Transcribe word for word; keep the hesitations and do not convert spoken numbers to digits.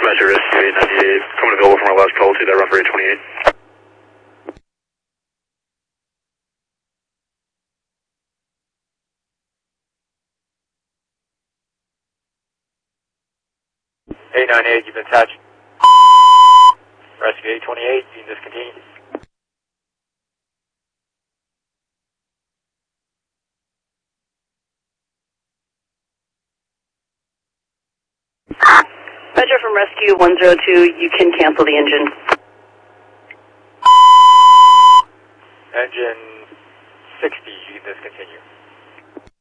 Measure Rescue eight ninety-eight, coming available from our last call to that run for eight twenty-eight. eight ninety-eight, you've been attached. Rescue eight twenty-eight, you can discontinue. Measure from Rescue one zero two, you can cancel the engine. Engine sixty, you can discontinue.